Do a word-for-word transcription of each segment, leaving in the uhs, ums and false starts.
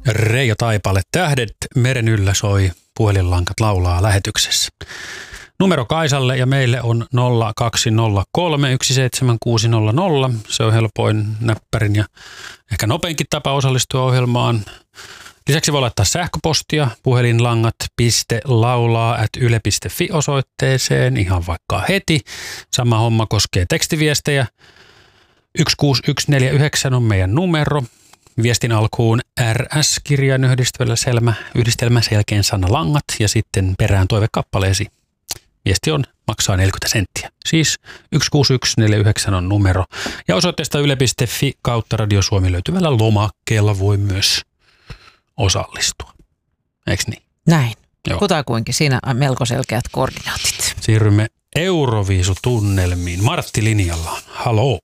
Reijo Taipale, Tähdet meren yllä soi, puhelinlankat laulaa lähetyksessä. Numero Kaisalle ja meille on nolla kaksi nolla kolme yksi seitsemän kuusi nolla nolla. Se on helpoin, näppärin ja ehkä nopeinkin tapa osallistua ohjelmaan. Lisäksi voi laittaa sähköpostia puhelinlangat piste laulaa ät yle piste fi osoitteeseen ihan vaikka heti. Sama homma koskee tekstiviestejä. yksi kuusi yksi neljä yhdeksän on meidän numero. Viestin alkuun R S-kirjan yhdistelmä, selmä, yhdistelmä selkeän sana langat ja sitten perään toivekappaleesi. Viesti on maksaa neljäkymmentä senttiä. Siis yksi kuusi yksi neljä yhdeksän on numero. Ja osoitteesta yle piste fi kautta Radio Suomi löytyvällä lomakkeella voi myös osallistua. Eikö niin? Näin. Joo. Kutakuinkin. Siinä on melko selkeät koordinaatit. Siirrymme Euroviisutunnelmiin. Martti linjalla. Haloo.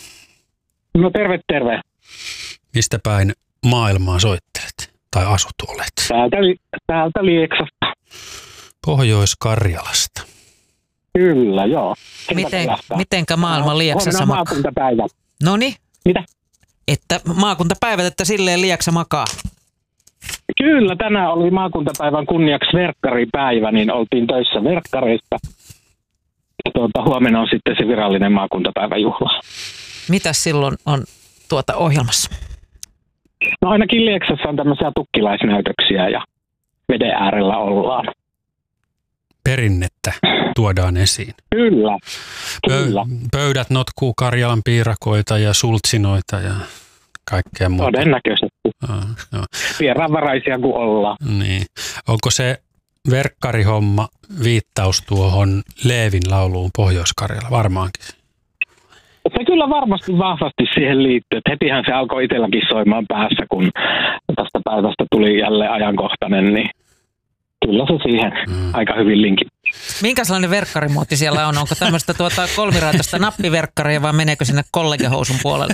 No terve, terve. Mistä päin maailmaa soittelet? Tai asut olet? Täältä, täältä Lieksasta. Pohjois-Karjalasta. Kyllä, joo. Miten, mitenkä maailma Lieksassa makaa? Maakuntapäivä. Noniin. Mitä? Että maakuntapäivät, että silleen Lieksa makaa. Kyllä, tänään oli maakuntapäivän kunniaksi verkkaripäivä, niin oltiin töissä verkkareissa. Ja tuota, huomenna on sitten se virallinen maakuntapäiväjuhla. Mitäs silloin on tuota ohjelmassa? No ainakin Lieksassa on tämmöisiä tukkilaisnäytöksiä ja veden äärellä ollaan. Perinnettä tuodaan esiin. Kyllä, kyllä. Pö- pöydät notkuu Karjalan piirakoita ja sultsinoita ja kaikkea muuta. Todennäköisesti. Ah, joo. Vieraanvaraisia kuin ollaan. Niin. Onko se verkkarihomma viittaus tuohon Leevin lauluun Pohjois-Karjala? Varmaankin. Se kyllä varmasti vahvasti siihen liittyy. Että hetihän se alkoi itselläkin soimaan päässä, kun tästä päivästä tuli jälleen ajankohtainen, niin kyllä se siihen mm. aika hyvin linkin. Minkälainen verkkarimuotti siellä on? Onko tämmöistä tuota kolmiraitaista nappiverkkaria vai meneekö sinne kollegehousun puolelle?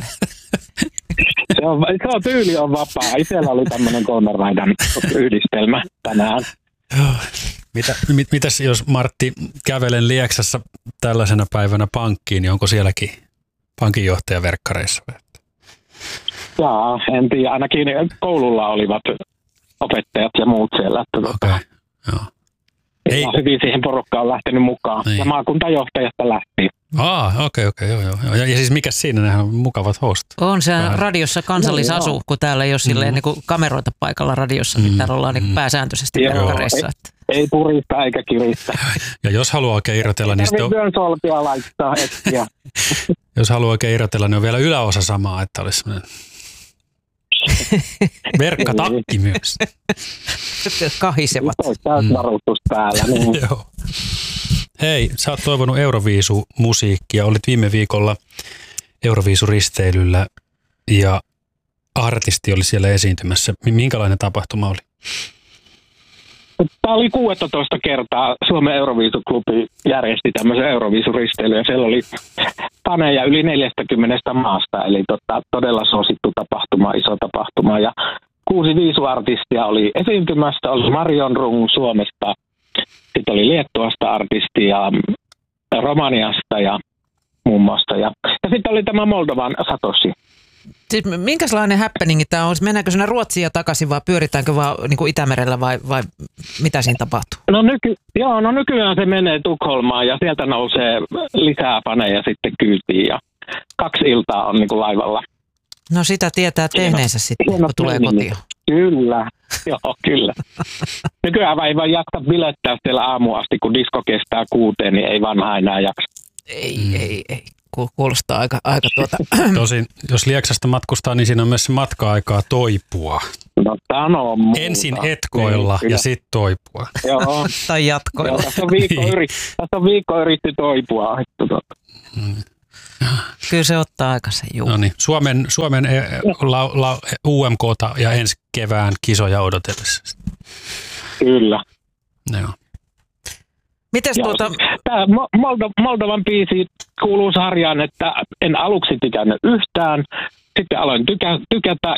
Se on, se on tyyli on vapaa. Itsellä oli tämmöinen kolmen raidan yhdistelmä tänään. Mitä, mit, mitäs jos Martti kävelen Lieksassa tällaisena päivänä pankkiin, niin onko sielläkin pankinjohtaja verkkareissa? Jaa, en tiedä. Ainakin koululla olivat opettajat ja muut siellä. Okei, okay, joo. Ei. Hyvin siihen porukkaan on lähtenyt mukaan. Niin. Ja maakuntajohtajasta lähti. Aa, okei, okei, joo, joo. Ja, ja siis mikä siinä, nehän on mukavat hostit. On se vähän radiossa kansallisasu, no, kun täällä ei ole silleen, mm. niin kuin kameroita paikalla radiossa, niin mm. täällä ollaan niin pääsääntöisesti verkkareissa. Ei, ei purista eikä kiristä. Ja jos haluaa oikein irrotella, niin sitten on... solpia laittaa hetkiä. Jos haluaa oikein irrotella, niin on vielä yläosa samaa, että olisi semmoinen verkkatakki myös. Kahisevat. Täys varuutus päällä. Niin. Joo. Hei, sä oot toivonut Euroviisu-musiikkia. Olit viime viikolla Euroviisu-risteilyllä ja artisti oli siellä esiintymässä. Minkälainen tapahtuma oli? Tämä oli kuusitoista kertaa Suomen Euroviisuklubi järjesti tämmöisen Euroviisuristeilyn ja siellä oli faneja yli neljästäkymmenestä maasta, eli tota, todella suosittu tapahtuma, iso tapahtuma. Ja kuusi viisuartistia oli esiintymässä, oli Marion Rung Suomesta, sitten oli Liettuasta artisti ja Romaniasta ja muun muassa. Ja, ja sitten oli tämä Moldovan Satoshi. Siis minkälainen happeningi tämä on? Mennäänkö sinne Ruotsiin ja takaisin vai pyöritäänkö vaan niin kuin Itämerellä vai, vai mitä siinä tapahtuu? No, nyky, joo, no nykyään se menee Tukholmaan ja sieltä nousee lisää faneja sitten kyytiin ja kaksi iltaa on niin kuin laivalla. No sitä tietää tehneensä sitten, kun tulee kotiin. Kyllä, joo kyllä. Nykyään ei vaan jaksa bilettää siellä aamuun asti, kun disko kestää kuuteen, niin ei vanha enää jaksa. Ei, mm. ei, ei. Kuulostaa aika, aika tuota... Tosin, jos Lieksasta matkustaa, niin siinä on myös se matka-aikaa toipua. No sano muuta. Ensin etkoilla niin, ja sitten toipua. Joo. Tai jatkoilla. Joo, tässä on viikko, niin. yrit, tässä on viikko yritti toipua. Mm. Kyllä se ottaa aikansa, juu. No niin, Suomen, Suomen la, la, U M K:ta ja ensi kevään kisoja odotellessa. Kyllä. Joo. Mites tuota... Tämä Moldo- Moldovan biisi kuuluu sarjaan, että en aluksi tykännyt yhtään, sitten aloin tykä, tykätä